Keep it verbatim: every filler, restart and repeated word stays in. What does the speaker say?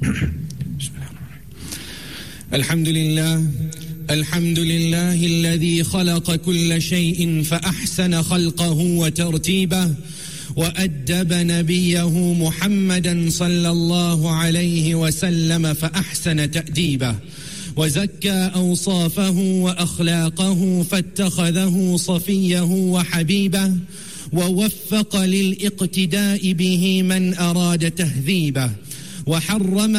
بسم الله الرحمن الرحيم. الحمد لله الحمد لله الذي خلق كل شيء فأحسن خلقه وترتيبه، وأدب نبيه محمدا صلى الله عليه وسلم فأحسن تأديبه، وزكى أوصافه وأخلاقه فاتخذه صفيه وحبيبه، ووفق للاقتداء به من أراد تهذيبه، وحرم